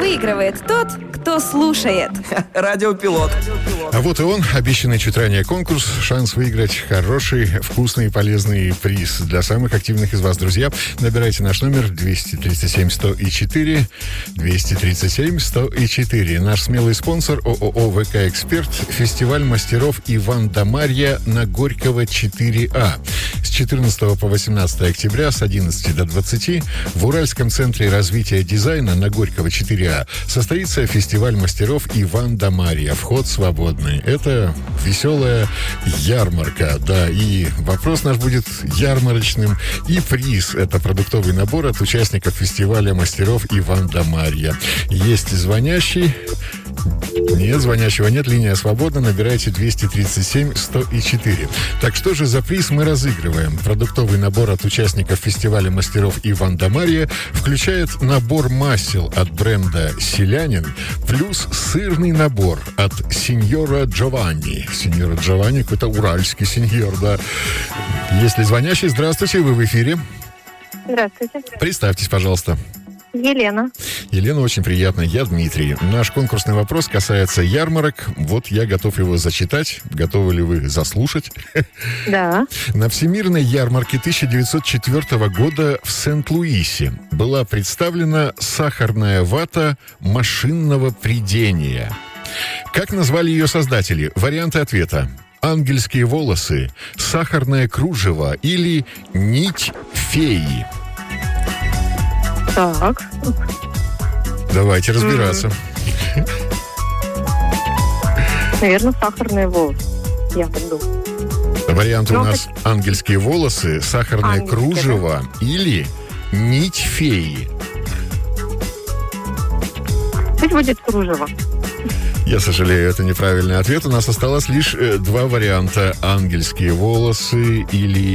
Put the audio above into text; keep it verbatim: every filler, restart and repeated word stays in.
Выигрывает тот, кто слушает. Радиопилот. А вот и он, обещанный чуть ранее конкурс. Шанс выиграть хороший, вкусный и полезный приз для самых активных из вас, друзья. Набирайте наш номер двести тридцать семь сто четыре, двести тридцать семь сто четыре. Наш смелый спонсор ООО ВК «Эксперт», фестиваль мастеров Иван да Марья на Горького четыре А. С четырнадцатого по восемнадцатое октября с одиннадцати до двадцати в Уральском центре развития дизайна на Горького четыре А состоится фестиваль мастеров Иван да Марья. Вход свободный. Это веселая ярмарка, да, и вопрос наш будет ярмарочным. И приз — это продуктовый набор от участников фестиваля мастеров Иван да Марья. Есть звонящий? Нет, звонящего нет, линия свободна. Набирайте двести тридцать семь сто четыре. Так что же за приз мы разыгрываем? Продуктовый набор от участников фестиваля мастеров Иван да Марья включает набор масел от бренда «Селянин» плюс сырный набор от сеньора Джованни. Сеньора Джованни, какой-то уральский сеньор, да. Если звонящий, здравствуйте, вы в эфире. Здравствуйте. Представьтесь, пожалуйста. Елена. Елена, очень приятно. Я Дмитрий. Наш конкурсный вопрос касается ярмарок. Вот я готов его зачитать. Готовы ли вы заслушать? Да. На Всемирной ярмарке тысяча девятьсот четвёртого года в Сент-Луисе была представлена сахарная вата машинного прядения. Как назвали ее создатели? Варианты ответа: ангельские волосы, сахарное кружево или нить феи. Так. Давайте разбираться. Mm-hmm. Наверное, сахарные волосы. Я так думаю. Варианты Но у нас: как... ангельские волосы, сахарное Ангельские, кружево, да, или нить феи. Пусть будет кружево. Я сожалею, это неправильный ответ. У нас осталось лишь э, два варианта: ангельские волосы или